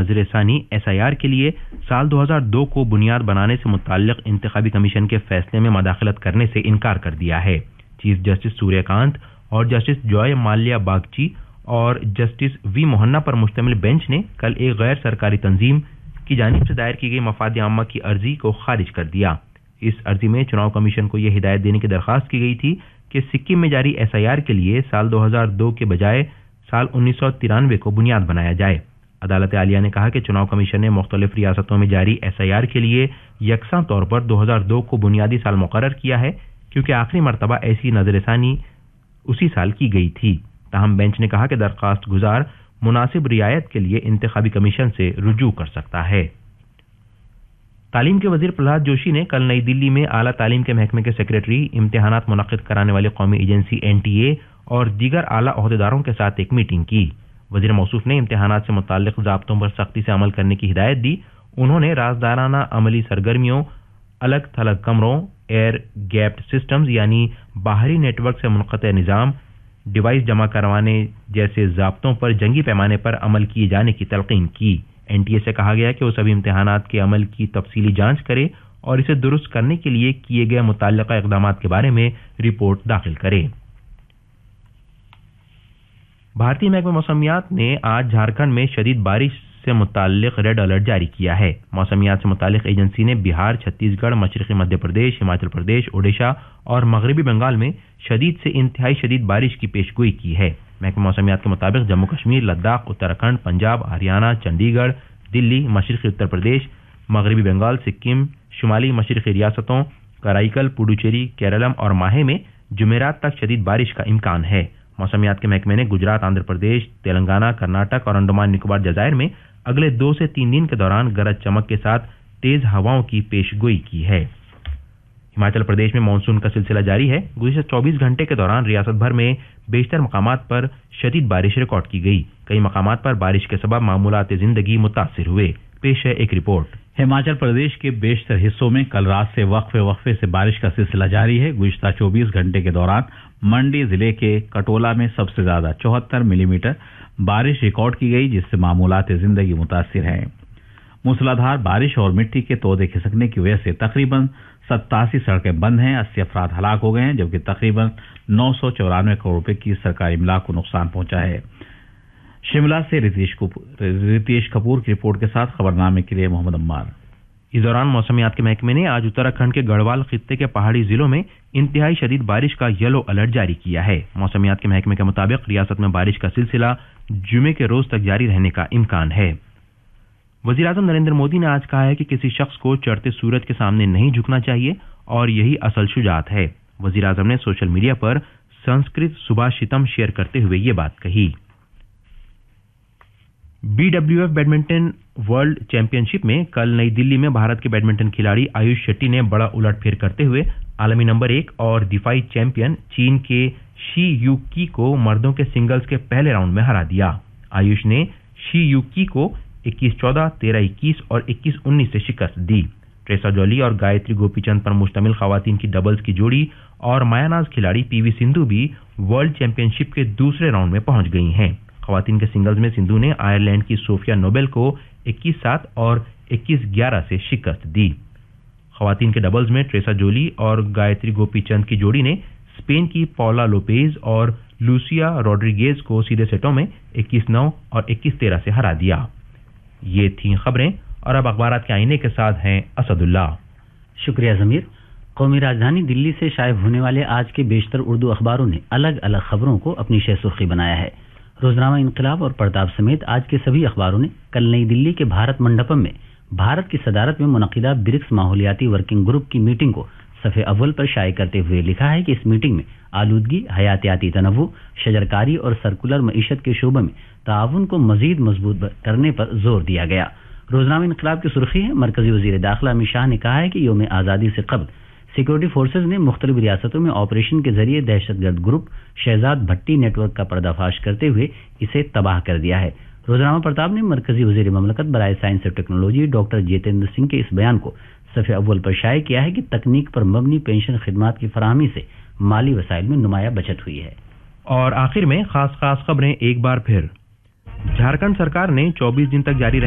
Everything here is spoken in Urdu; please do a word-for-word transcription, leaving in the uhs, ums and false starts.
नजर ثانی ایس آئی آر کے لیے سال دو ہزار دو کو بنیاد بنانے سے متعلق انتخابی کمیشن کے فیصلے میں مداخلت کرنے سے انکار کر دیا ہے. چیف جسٹس سوریہ کانت اور جسٹس جوائے مالیا باگچی اور جسٹس وی موہنا پر مشتمل بینچ نے کل ایک غیر سرکاری تنظیم کی جانب سے دائر کی گئی مفاد عامہ کی عرضی کو خارج کر دیا. اس عرضی میں چناؤ کمیشن کو یہ ہدایت دینے کی درخواست کی گئی تھی کہ سکم میں جاری ایس آئی آر کے لیے سال دو ہزار دو کے بجائے سال انیس سو ترانوے کو بنیاد بنایا جائے. عدالت عالیہ نے کہا کہ چناؤ کمیشن نے مختلف ریاستوں میں جاری ایس آئی آر کے لیے یکساں طور پر دو ہزار دو کو بنیادی سال مقرر کیا ہے کیونکہ آخری مرتبہ ایسی نظر ثانی اسی سال کی گئی تھی. تاہم بینچ نے کہا کہ درخواست گزار مناسب رعایت کے لیے انتخابی کمیشن سے رجوع کر سکتا ہے. تعلیم کے وزیر پرہلاد جوشی نے کل نئی دلی میں اعلیٰ تعلیم کے محکمے کے سیکریٹری، امتحانات منعقد کرانے والی قومی ایجنسی این ٹی اے اور دیگر اعلیٰ عہدیداروں کے ساتھ ایک میٹنگ کی. وزیر موصوف نے امتحانات سے متعلق ضابطوں پر سختی سے عمل کرنے کی ہدایت دی. انہوں نے رازدارانہ عملی سرگرمیوں، الگ تھلگ کمروں، ایئر گیپڈ سسٹمز یعنی باہری نیٹ ورک سے منقطع نظام، ڈیوائس جمع کروانے جیسے ضابطوں پر جنگی پیمانے پر عمل کیے جانے کی تلقین کی. این ٹی اے سے کہا گیا کہ وہ سبھی امتحانات کے عمل کی تفصیلی جانچ کرے اور اسے درست کرنے کے لیے کیے گئے متعلقہ اقدامات کے بارے میں رپورٹ داخل کرے. بھارتی محکمہ موسمیات نے آج جھارکھنڈ میں شدید بارش سے متعلق ریڈ الرٹ جاری کیا ہے. موسمیات سے متعلق ایجنسی نے بہار، چھتیس گڑھ، مشرقی مدھیہ پردیش، ہماچل پردیش، اوڈیشہ اور مغربی بنگال میں شدید سے انتہائی شدید بارش کی پیش گوئی کی ہے. محکمہ موسمیات کے مطابق جموں کشمیر، لداخ، اتراکھنڈ، پنجاب، ہریانہ، چنڈی گڑھ، دلی، مشرقی اتر پردیش، مغربی بنگال، سکم، شمالی مشرقی ریاستوں کرائی کل، پڈوچیری، کیرلم اور ماہے میں جمعرات تک شدید بارش کا امکان ہے. موسمیات کے محکمے نے گجرات، آندھرا پردیش، تلنگانہ، کرناٹک اور انڈمان نکوبار جزائر میں اگلے دو سے تین دن کے دوران گرج چمک کے ساتھ تیز ہواؤں کی پیش گوئی کی ہے. ہماچل پردیش میں مانسون کا سلسلہ جاری ہے. گزشتہ چوبیس گھنٹے کے دوران ریاست بھر میں بیشتر مقامات پر شدید بارش ریکارڈ کی گئی. کئی مقامات پر بارش کے سبب معمولات زندگی متاثر ہوئے. پیش ہے ایک رپورٹ. ہماچل پردیش کے بیشتر حصوں میں کل رات سے وقفے وقفے سے بارش کا سلسلہ جاری ہے. گزشتہ چوبیس گھنٹے کے دوران منڈی ضلع کے کٹولا میں سب سے زیادہ چوہتر ملی میٹر بارش ریکارڈ کی گئی جس سے معمولات زندگی متاثر ہیں. موسلادھار بارش اور مٹی کے تودے کھسکنے کی وجہ سے تقریباً ستاسی سڑکیں بند ہیں. اسی افراد ہلاک ہو گئے ہیں جبکہ تقریباً نو سو چورانوے کروڑ روپے کی سرکاری املاک کو نقصان پہنچا ہے. شملہ سے رتیش کپور کی رپورٹ کے ساتھ خبرنامے کے لیے محمد عمار. اس دوران موسمیات کے محکمے نے آج اتراکھنڈ کے گڑھوال خطے کے پہاڑی ضلعوں میں انتہائی شدید بارش کا یلو الرٹ جاری کیا ہے. موسمیات کے محکمے کے مطابق ریاست میں بارش کا سلسلہ جمعے کے روز تک جاری رہنے کا امکان ہے. وزیر اعظم نریندر مودی نے آج کہا ہے کہ کسی شخص کو چڑھتے سورج کے سامنے نہیں جھکنا چاہیے اور یہی اصل شجاعت ہے. وزیر اعظم نے سوشل میڈیا پر سنسکرت سبھاشتم شیئر کرتے ہوئے یہ بات کہی. B W F badminton world champion شپ میں کل نئی دلی میں بھارت کے بیڈمنٹن کھلاڑی آیوش شیٹی نے بڑا الٹ پھیر کرتے ہوئے عالمی نمبر ایک اور دفاعی چیمپئن چین کے شی یو کی کو مردوں کے سنگلز کے پہلے راؤنڈ میں ہرا دیا. آیوش نے شی یو کی کو اکیس چودہ، تیرہ اکیس اور اکیس انیس سے شکست دی. ٹریسا جولی اور گایتری گوپی چند پر مشتمل خواتین کی ڈبلز کی جوڑی اور مایاناز کھلاڑی پی وی سندھو بھی ورلڈ چیمپئن شپ کے دوسرے راؤنڈ میں پہنچ گئی ہیں. خواتین کے سنگلز میں سندھو نے آئرلینڈ کی صوفیا نوبل کو اکیس سات اور اکیس گیارہ سے شکست دی. خواتین کے ڈبلز میں ٹریسا جولی اور گایتری گوپی چند کی جوڑی نے اسپین کی پولا لوپیز اور لوسیا روڈریگیز کو سیدھے سیٹوں میں اکیس نو اور اکیس تیرہ سے ہرا دیا. یہ تھیں خبریں اور اب اخبارات کے آئینے کے ساتھ ہیں اسد اللہ. شکریہ ضمیر. قومی راجدھانی دلی سے شائع ہونے والے آج کے بیشتر اردو اخباروں نے الگ الگ خبروں کو اپنی شہ سرخی بنایا ہے. روزنامہ انقلاب اور پرتاب سمیت آج کے سبھی اخباروں نے کل نئی دلی کے بھارت منڈپم میں بھارت کی صدارت میں منعقدہ برکس ماحولیاتی ورکنگ گروپ کی میٹنگ کو صفحے اول پر شائع کرتے ہوئے لکھا ہے کہ اس میٹنگ میں آلودگی، حیاتیاتی تنوع، شجرکاری اور سرکولر معیشت کے شعبے میں تعاون کو مزید مضبوط کرنے پر زور دیا گیا. روزنامہ انقلاب کی سرخی ہے، مرکزی وزیر داخلہ امت شاہ نے کہا ہے کہ یوم آزادی سے قبل سیکورٹی فورسز نے مختلف ریاستوں میں آپریشن کے ذریعے دہشت گرد گروپ شہزاد بھٹی نیٹ ورک کا پردہ فاش کرتے ہوئے اسے تباہ کر دیا ہے. روزنامہ پرتاب نے مرکزی وزیر مملکت برائے سائنس اور ٹیکنالوجی ڈاکٹر جتیندر سنگھ کے اس بیان کو صفحہ اول پر شائع کیا ہے کہ تکنیک پر مبنی پینشن خدمات کی فراہمی سے مالی وسائل میں نمایاں بچت ہوئی ہے. اور آخر میں خاص خاص خبریں ایک بار پھر. جھارکھنڈ سرکار نے چوبیس دن تک جاری